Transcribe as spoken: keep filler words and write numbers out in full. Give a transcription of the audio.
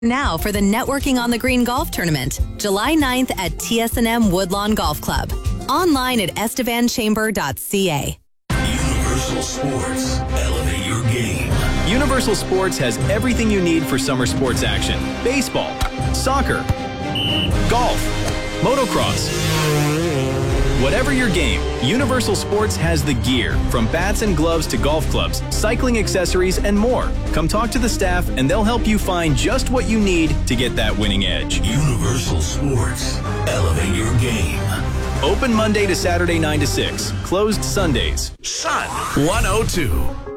Now for the Networking on the Green Golf Tournament, July ninth at T S and M Woodlawn Golf Club. Online at estevan chamber dot c a. Universal Sports. Elevate your game. Universal Sports has everything you need for summer sports action. Baseball, soccer, golf, motocross. Whatever your game, Universal Sports has the gear, from bats and gloves to golf clubs, cycling accessories, and more. Come talk to the staff and they'll help you find just what you need to get that winning edge. Universal Sports. Elevate your game. Open Monday to Saturday nine to six. Closed Sundays. Sun one oh two.